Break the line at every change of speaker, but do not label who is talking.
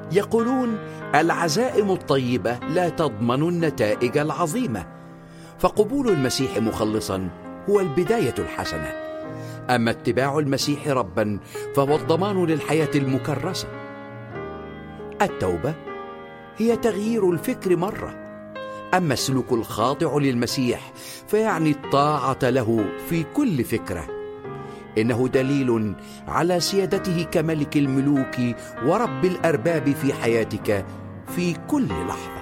يقولون العزائم الطيبة لا تضمن النتائج العظيمة، فقبول المسيح مخلصا هو البداية الحسنة، أما اتباع المسيح ربا فهو الضمان للحياة المكرسة. التوبة هي تغيير الفكر مرة، أما السلوك الخاضع للمسيح فيعني الطاعة له في كل فكرة. إنه دليل على سيادته كملك الملوك ورب الأرباب في حياتك في كل لحظة.